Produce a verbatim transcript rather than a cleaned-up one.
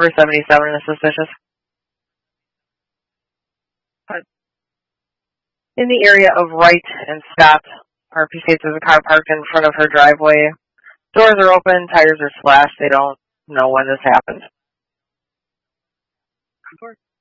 For seventy-seven is suspicious. In the area of Wright and Scott, R P states there's a car parked in front of her driveway. Doors are open, tires are slashed. They don't know when this happened.